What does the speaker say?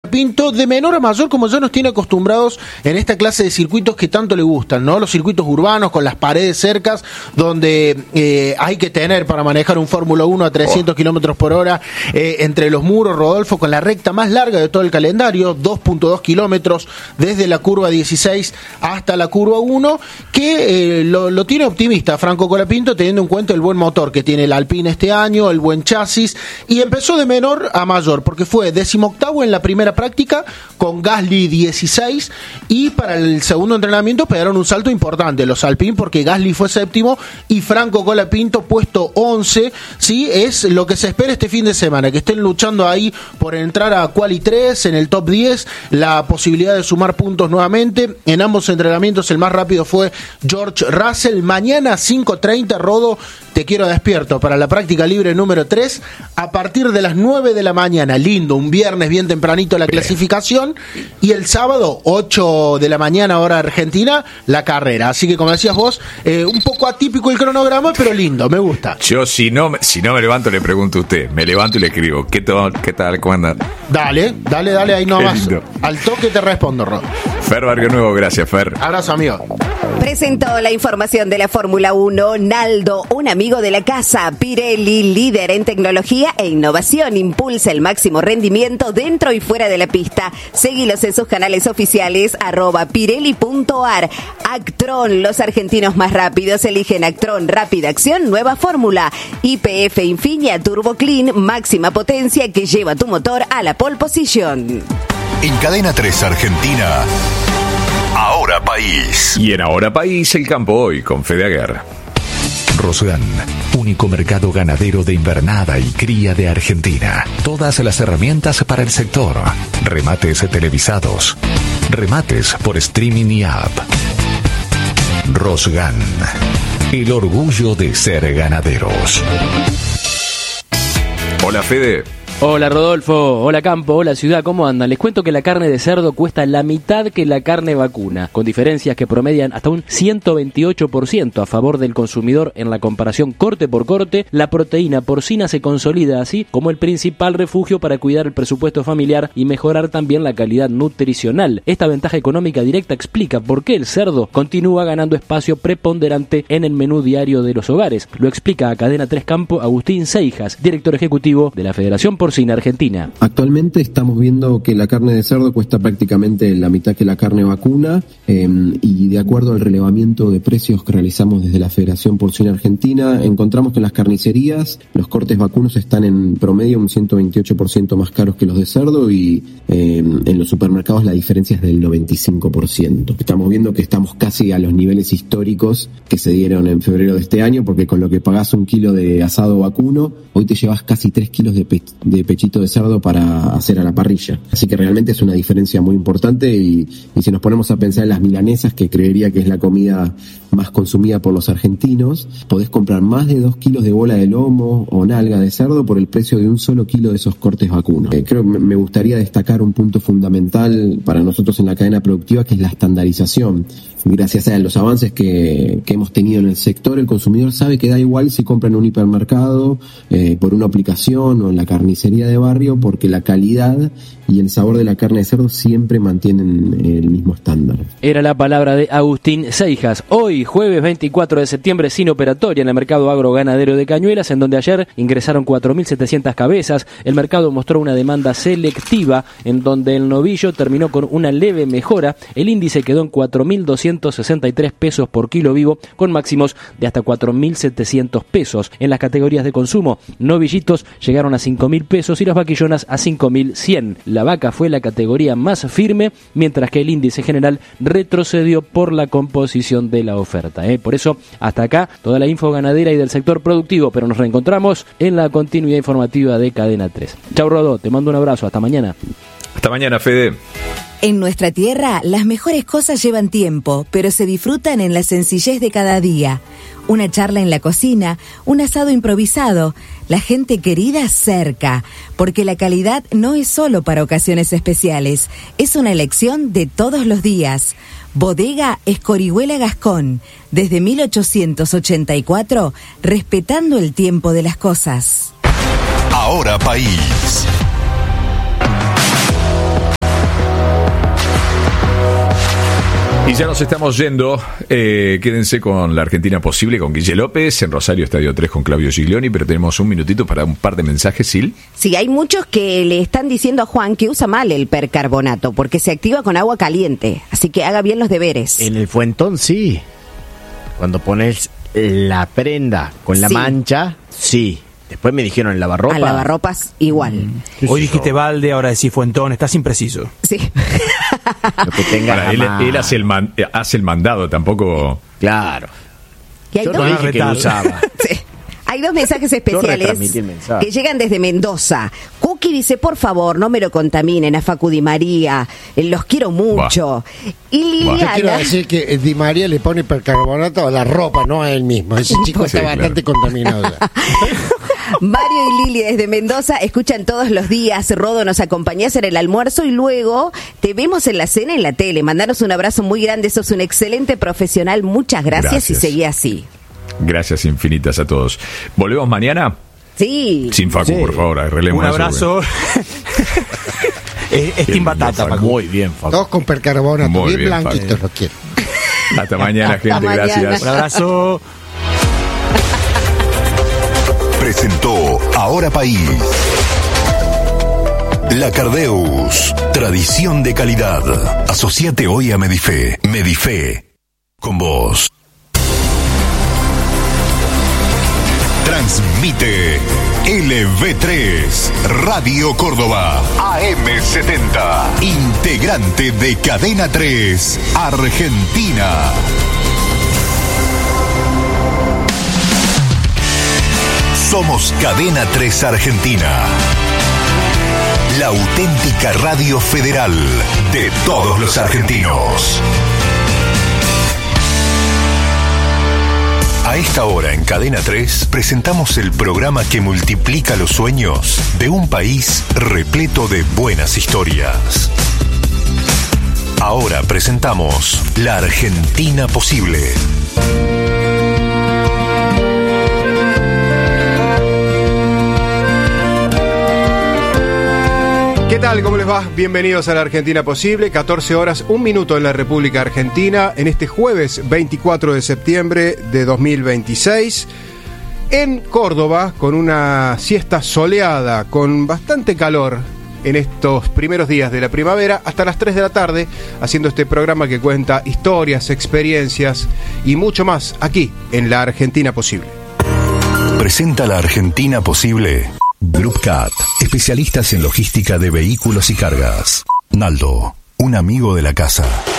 Pinto, de menor a mayor, como ya nos tiene acostumbrados en esta clase de circuitos que tanto le gustan, ¿no? Los circuitos urbanos con las paredes cercas, donde hay que tener para manejar un Fórmula 1 a 300 kilómetros por hora entre los muros, Rodolfo, con la recta más larga de todo el calendario, 2.2 kilómetros desde la curva 16 hasta la curva 1, que lo tiene optimista Franco Colapinto, teniendo en cuenta el buen motor que tiene el Alpine este año, el buen chasis, y empezó de menor a mayor, porque fue 18º en la primera práctica con Gasly 16, y para el segundo entrenamiento pegaron un salto importante los Alpine, porque Gasly fue 7º y Franco Colapinto puesto 11. Sí, es lo que se espera este fin de semana, que estén luchando ahí por entrar a Quali 3 en el top 10, la posibilidad de sumar puntos nuevamente. En ambos entrenamientos el más rápido fue George Russell. Mañana 5:30, Rodo, te quiero despierto para la práctica libre número 3 a partir de las 9 de la mañana. Lindo, un viernes bien tempranito la clasificación, y el sábado 8 de la mañana hora argentina la carrera. Así que, como decías vos, un poco atípico el cronograma, pero lindo, me gusta. Yo si no me levanto le pregunto a usted, me levanto y le escribo, ¿qué tal? ¿Cómo andan? Dale, ahí nomás. Al toque te respondo, Rod. Fer Barrio Nuevo, gracias, Fer. Abrazo, amigo. Presentó la información de la Fórmula 1 Naldo, un amigo de la casa. Pirelli, líder en tecnología e innovación, impulsa el máximo rendimiento dentro y fuera de la pista. Seguilos en sus canales oficiales, @pirelli.ar. Actron, los argentinos más rápidos eligen Actron Rápida Acción, nueva fórmula. YPF Infinia Turbo Clean, máxima potencia que lleva tu motor a la pole position. En Cadena 3 Argentina, Ahora País. Y en Ahora País, el campo hoy con Fede Aguer. Rosgan, único mercado ganadero de invernada y cría de Argentina. Todas las herramientas para el sector. Remates televisados. Remates por streaming y app. Rosgan, el orgullo de ser ganaderos. Hola, Fede. Hola Rodolfo, hola Campo, hola Ciudad, ¿cómo andan? Les cuento que la carne de cerdo cuesta la mitad que la carne vacuna, con diferencias que promedian hasta un 128% a favor del consumidor en la comparación corte por corte. La proteína porcina se consolida así como el principal refugio para cuidar el presupuesto familiar y mejorar también la calidad nutricional. Esta ventaja económica directa explica por qué el cerdo continúa ganando espacio preponderante en el menú diario de los hogares. Lo explica a Cadena 3 Campo Agustín Seijas, director ejecutivo de la Federación Porcina Argentina. Actualmente estamos viendo que la carne de cerdo cuesta prácticamente la mitad que la carne vacuna, y de acuerdo al relevamiento de precios que realizamos desde la Federación Porcina Argentina, encontramos que en las carnicerías los cortes vacunos están en promedio un 128% más caros que los de cerdo, y en los supermercados la diferencia es del 95%. Estamos viendo que estamos casi a los niveles históricos que se dieron en febrero de este año, porque con lo que pagás un kilo de asado vacuno, hoy te llevas casi 3 kilos de pechito de cerdo para hacer a la parrilla. Así que realmente es una diferencia muy importante, y si nos ponemos a pensar en las milanesas, que creería que es la comida más consumida por los argentinos, podés comprar más de 2 kilos de bola de lomo o nalga de cerdo por el precio de un solo kilo de esos cortes vacunos. Creo que me gustaría destacar un punto fundamental para nosotros en la cadena productiva, que es la estandarización. Gracias a los avances que hemos tenido en el sector, el consumidor sabe que da igual si compra en un hipermercado, por una aplicación o en la carnicería de barrio, porque la calidad y el sabor de la carne de cerdo siempre mantienen el mismo estándar. Era la palabra de Agustín Seijas. Hoy, jueves 24 de septiembre, sin operatoria en el mercado agroganadero de Cañuelas, en donde ayer ingresaron 4.700 cabezas. El mercado mostró una demanda selectiva, en donde el novillo terminó con una leve mejora. El índice quedó en 4.263 pesos por kilo vivo, con máximos de hasta 4.700 pesos. En las categorías de consumo, novillitos llegaron a 5.000 pesos y las vaquillonas a 5.100. La vaca fue la categoría más firme, mientras que el índice general retrocedió por la composición de la oferta. Por eso, hasta acá, toda la info ganadera y del sector productivo, pero nos reencontramos en la continuidad informativa de Cadena 3. Chau, Rodó, te mando un abrazo, hasta mañana. Hasta mañana, Fede. En nuestra tierra, las mejores cosas llevan tiempo, pero se disfrutan en la sencillez de cada día. Una charla en la cocina, un asado improvisado, la gente querida cerca, porque la calidad no es solo para ocasiones especiales, es una elección de todos los días. Bodega Escorihuela Gascón, desde 1884, respetando el tiempo de las cosas. Ahora País. Y ya nos estamos yendo. Quédense con La Argentina Posible con Guille López, en Rosario Estadio 3 con Claudio Giglioni, pero tenemos un minutito para un par de mensajes, Sil. Sí, hay muchos que le están diciendo a Juan que usa mal el percarbonato porque se activa con agua caliente, así que haga bien los deberes. En el fuentón sí. Cuando pones la prenda con la mancha, sí. Después me dijeron el lavarropa. Al lavarropas igual. Hoy dijiste balde, ahora decís fuentón, estás impreciso. Sí. Lo que tenga Ahora, él hace el mandado, tampoco. Claro. Y hay Yo dos... no dije que lo usaba. Sí. Hay dos mensajes especiales retransmití el mensaje. que llegan desde Mendoza. Cookie dice, por favor, no me lo contaminen a Facu Di María, los quiero mucho. Y Yo Liliana... quiero decir que Di María le pone percarbonato a la ropa, no a él mismo. Ese chico está bastante contaminado ya. Mario y Lili desde Mendoza escuchan todos los días. Rodo, nos acompañás en el almuerzo y luego te vemos en la cena en la tele. Mandanos un abrazo muy grande, sos un excelente profesional. Muchas gracias. Y seguí así. Gracias infinitas a todos. ¿Volvemos mañana? Sí. Sin Facu, por favor, arreglemos Un eso, abrazo. Es Team Batata, Facu. Muy bien, Facu. Todos con percarbonato, Muy bien bien, blanquitos Facu. los quiero. Hasta mañana, gente. Hasta mañana. Gracias. Un abrazo. Presentó Ahora País. La Cardeus, tradición de calidad. Asociate hoy a Medife. Medife, con vos. Transmite LV3, Radio Córdoba, AM70, integrante de Cadena 3, Argentina. Somos Cadena 3 Argentina, la auténtica radio federal de todos los argentinos. A esta hora en Cadena 3 presentamos el programa que multiplica los sueños de un país repleto de buenas historias. Ahora presentamos La Argentina Posible. ¿Qué tal? ¿Cómo les va? Bienvenidos a La Argentina Posible, 14 horas, 1 minuto en la República Argentina, en este jueves 24 de septiembre de 2026, en Córdoba, con una siesta soleada, con bastante calor en estos primeros días de la primavera, hasta las 3 de la tarde, haciendo este programa que cuenta historias, experiencias y mucho más, aquí, en La Argentina Posible. Presenta La Argentina Posible Group Cat, especialistas en logística de vehículos y cargas. Naldo, un amigo de la casa.